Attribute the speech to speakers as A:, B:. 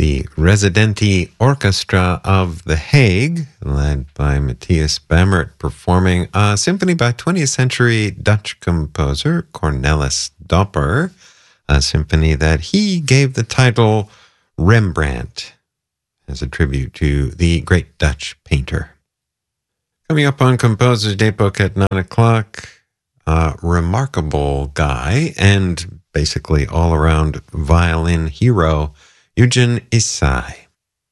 A: the Residenti Orchestra of The Hague, led by Matthias Bamert, performing a symphony by 20th century Dutch composer Cornelis Dopper, a symphony that he gave the title Rembrandt, as a tribute to the great Dutch painter. Coming up on Composer's Daybook at 9 o'clock, a remarkable guy and basically all-around violin hero, Eugen Isai.